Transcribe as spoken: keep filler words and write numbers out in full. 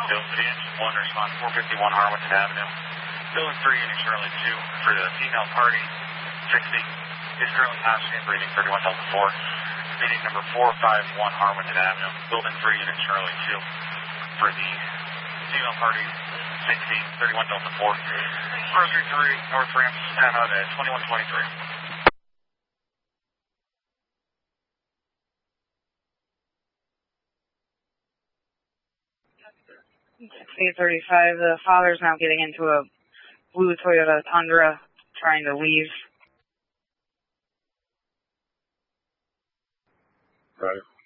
Building three, engine one, respond four fifty-one Harwinton Avenue. Building three, unit Charlie two, for the female party, sixty, is currently oxygen breathing thirty-one Delta four. Meeting number four five one Harwinton Avenue. Building three, unit Charlie two, for the female party, sixty, thirty-one Delta four. Grocery three, North Ramp, ten out at twenty-one twenty-three. eight thirty-five, the father's now getting into a blue Toyota Tundra, trying to leave. Right.